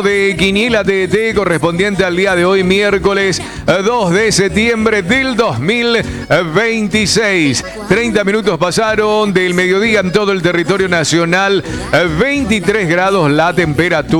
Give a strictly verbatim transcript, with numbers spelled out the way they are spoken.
De Quiniela T T correspondiente al día de hoy, miércoles dos de septiembre del dos mil veintiséis. treinta minutos pasaron del mediodía en todo el territorio nacional, veintitrés grados la temperatura.